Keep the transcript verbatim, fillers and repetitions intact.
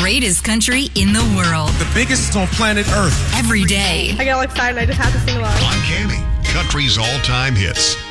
greatest country in the world. The biggest on planet Earth. Every day. I get all excited and I just have to sing along. On Cammy, country's all-time hits.